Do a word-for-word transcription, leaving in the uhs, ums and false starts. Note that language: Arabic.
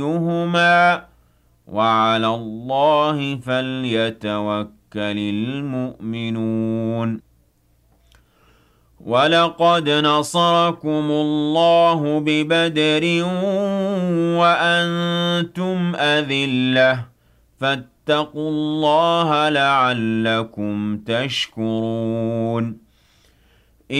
هما وعلى الله فليتوكل المؤمنون ولقد نصركم الله ببدر وأنتم أذلة فاتقوا الله لعلكم تشكرون